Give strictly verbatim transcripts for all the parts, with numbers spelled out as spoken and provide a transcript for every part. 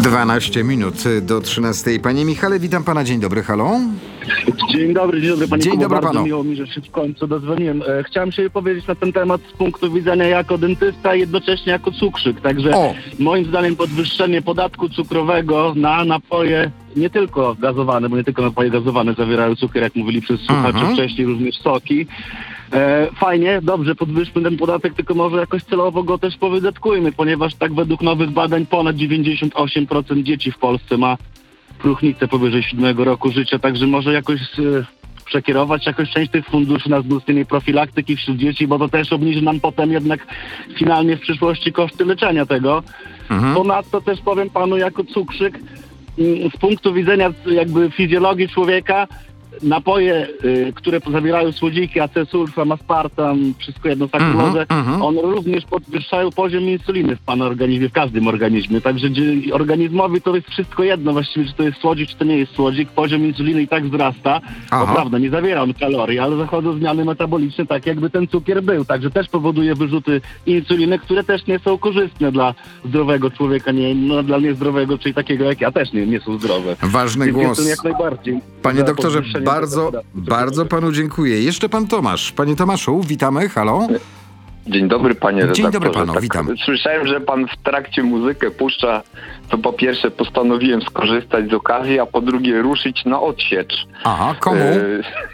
dwanaście minut do trzynastej. Panie Michale, witam pana. Dzień dobry, halo. Dzień dobry, dzień dobry panie Dzień Kubo. dobry Bardzo panu. miło mi, że się w końcu dozwoniłem. E, chciałem się powiedzieć na ten temat z punktu widzenia jako dentysta i jednocześnie jako cukrzyk. Także O. moim zdaniem podwyższenie podatku cukrowego na napoje nie tylko gazowane, bo nie tylko napoje gazowane zawierają cukier, jak mówili przez słuchaczy Mhm. wcześniej, również soki. E, fajnie, dobrze, podwyższmy ten podatek, tylko może jakoś celowo go też powydatkujmy, ponieważ tak według nowych badań ponad dziewięćdziesiąt osiem procent dzieci w Polsce ma próchnicę powyżej siódmego roku życia, także może jakoś e, przekierować jakoś część tych funduszy na wzmocnienie profilaktyki wśród dzieci, bo to też obniży nam potem jednak finalnie w przyszłości koszty leczenia tego. Mhm. Ponadto też powiem panu jako cukrzyk, mm, z punktu widzenia jakby fizjologii człowieka, napoje, y, które zawierają słodziki, acesulfam, aspartam, wszystko jedno sakulozę, Mhm, mhm. one również podwyższają poziom insuliny w pana organizmie, w każdym organizmie. Także dzie- organizmowi to jest wszystko jedno właściwie, czy to jest słodzik, czy to nie jest słodzik. Poziom insuliny i tak wzrasta. Aha. To prawda, nie zawiera on kalorii, ale zachodzą zmiany metaboliczne tak, jakby ten cukier był. Także też powoduje wyrzuty insuliny, które też nie są korzystne dla zdrowego człowieka, nie, no, dla niezdrowego, czyli takiego jak ja, też nie, nie są zdrowe. Ważny Więc głos. jestem jak najbardziej Panie za doktorze, podwyższeniem bardzo, tego podatku. bardzo panu dziękuję. Jeszcze pan Tomasz. Panie Tomaszu, witamy, halo. Dzień dobry, panie redaktorze. Dzień dobry panu, Tak, witam. Słyszałem, że pan w trakcie muzykę puszcza, to po pierwsze postanowiłem skorzystać z okazji, a po drugie ruszyć na odsiecz. Aha, komu? E,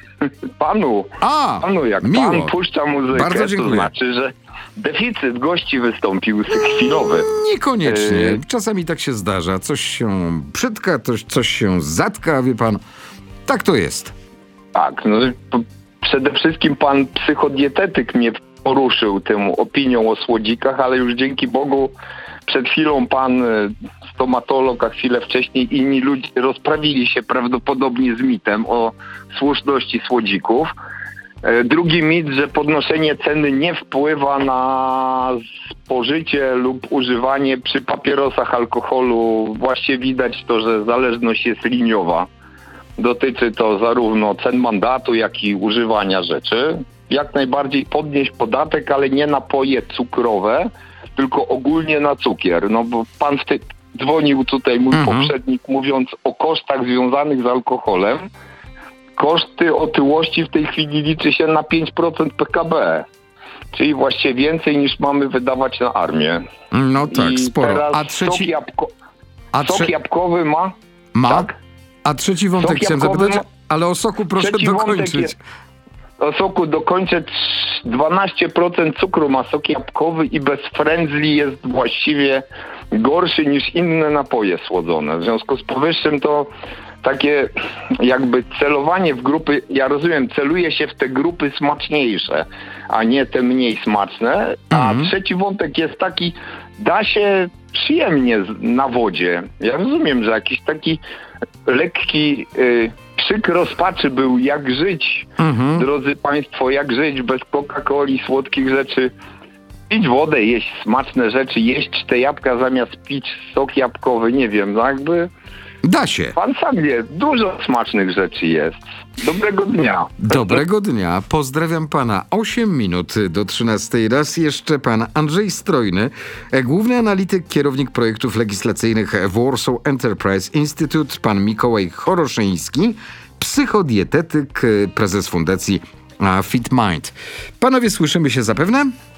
panu, A, panu jak miło. pan puszcza muzykę, Bardzo to dziękuję. znaczy, że deficyt gości wystąpił chwilowy. Niekoniecznie. E, Czasami tak się zdarza. Coś się przytka, coś, coś się zatka, wie pan. Tak to jest. Tak, no p- przede wszystkim pan psychodietetyk mnie poruszył tą opinią o słodzikach, ale już dzięki Bogu przed chwilą pan e, stomatolog, a chwilę wcześniej inni ludzie rozprawili się prawdopodobnie z mitem o słuszności słodzików. E, Drugi mit, że podnoszenie ceny nie wpływa na spożycie lub używanie przy papierosach alkoholu. Właśnie widać to, że zależność jest liniowa. Dotyczy to zarówno cen mandatu, jak i używania rzeczy. Jak najbardziej podnieść podatek, ale nie napoje cukrowe, tylko ogólnie na cukier. No bo pan w tej, dzwonił tutaj mój Mhm. poprzednik, mówiąc o kosztach związanych z alkoholem. Koszty otyłości w tej chwili liczy się na pięć procent P K B. Czyli właściwie więcej niż mamy wydawać na armię. No tak, I sporo. teraz A trzeci, sok, jabłko, a sok trze- jabłkowy ma? ma? Tak? A trzeci wątek Sok chciałem jabłkowy zapytać, ma- ale o soku proszę Trzeci wątek dokończyć. jest- O soku dokończę. dwanaście procent cukru ma sok jabłkowy i bez frędzli jest właściwie gorszy niż inne napoje słodzone. W związku z powyższym to takie jakby celowanie w grupy, ja rozumiem, celuje się w te grupy smaczniejsze, a nie te mniej smaczne. A Mhm. trzeci wątek jest taki, da się przyjemnie z- na wodzie. Ja rozumiem, że jakiś taki lekki y, krzyk rozpaczy był, jak żyć, Mhm. drodzy państwo, jak żyć bez Coca-Coli, słodkich rzeczy. Pić wodę, jeść smaczne rzeczy, jeść te jabłka zamiast pić sok jabłkowy, nie wiem, no jakby Da się. pan sam wie, dużo smacznych rzeczy jest. Dobrego dnia. Dobrego dnia, pozdrawiam pana. osiem minut do trzynastej. Raz jeszcze pan Andrzej Strojny, e, główny analityk, kierownik projektów legislacyjnych w Warsaw Enterprise Institute, pan Mikołaj Choroszyński, psychodietetyk, e, prezes fundacji a, Fit Mind. Panowie, słyszymy się zapewne?